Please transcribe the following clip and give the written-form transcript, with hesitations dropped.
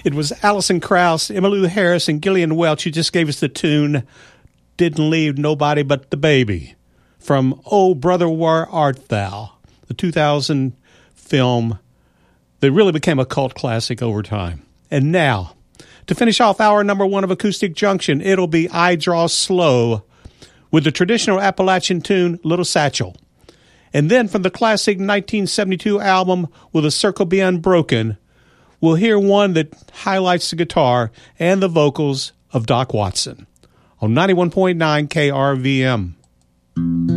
It was Alison Krauss, Emmylou Harris, and Gillian Welch who just gave us the tune Didn't Leave Nobody But the Baby from Oh Brother Where Art Thou, the 2000 film that really became a cult classic over time. And now, to finish off hour number one of Acoustic Junction, it'll be I Draw Slow with the traditional Appalachian tune Little Satchel. And then from the classic 1972 album Will the Circle Be Unbroken, we'll hear one that highlights the guitar and the vocals of Doc Watson on 91.9 KRVM.